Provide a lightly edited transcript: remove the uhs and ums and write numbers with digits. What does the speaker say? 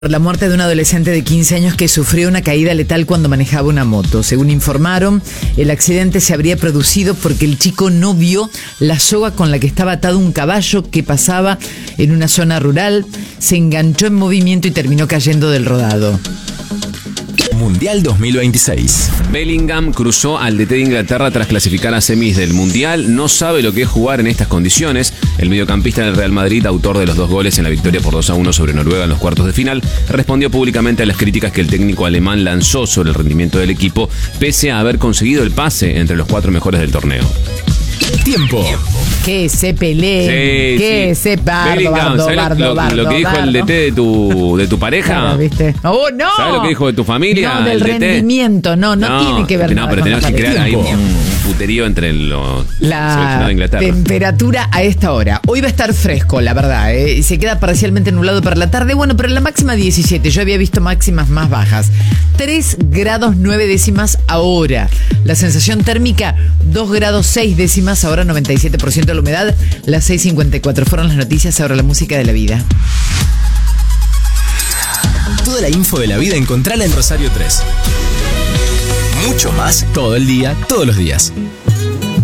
La muerte de un adolescente de 15 años que sufrió una caída letal cuando manejaba una moto. Según informaron, el accidente se habría producido porque el chico no vio la soga con la que estaba atado un caballo que pasaba en una zona rural, se enganchó en movimiento y terminó cayendo del rodado. Mundial 2026. Bellingham cruzó al DT de Inglaterra tras clasificar a semis del Mundial. No sabe lo que es jugar en estas condiciones. El mediocampista del Real Madrid, autor de los 2 goles en la victoria por 2-1 sobre Noruega en los cuartos de final, respondió públicamente a las críticas que el técnico alemán lanzó sobre el rendimiento del equipo, pese a haber conseguido el pase entre los 4 mejores del torneo. Tiempo. Que se pelee, Sí. se bardo, Bellingham, ¿sabes lo que dijo el DT de tu pareja? Claro, ¿viste? ¡Oh, no! ¿Sabes lo que dijo de tu familia? No, del el DT? rendimiento, no tiene que ver no, nada pero con tenemos la que crear ahí pareja. un puterío entre los seleccionados de Inglaterra. Temperatura a esta hora. Hoy va a estar fresco, la verdad, ¿eh? Se queda parcialmente nublado para la tarde. Bueno, pero la máxima 17. Yo había visto máximas más bajas. 3 grados 9 décimas ahora. La sensación térmica 2 grados 6 décimas. Ahora 97% de la humedad. Las 6:54 fueron las noticias. Ahora la música de la vida. Toda la info de la vida encontrala en Rosario 3. Mucho más todo el día, todos los días.